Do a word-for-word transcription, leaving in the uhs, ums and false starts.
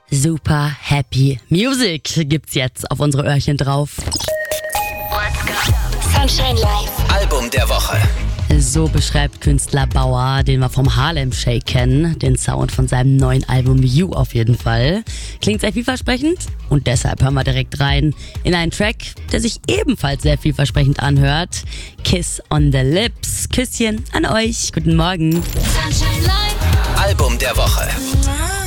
Super Happy Music gibt's jetzt auf unsere Öhrchen drauf. Sunshine Live. Album der Woche. So beschreibt Künstler Bauer, den wir vom Harlem Shake kennen, den Sound von seinem neuen Album You auf jeden Fall. Klingt sehr vielversprechend und deshalb hören wir direkt rein in einen Track, der sich ebenfalls sehr vielversprechend anhört. Kiss on the Lips. Küsschen an euch. Guten Morgen. Sunshine Live. Album der Woche.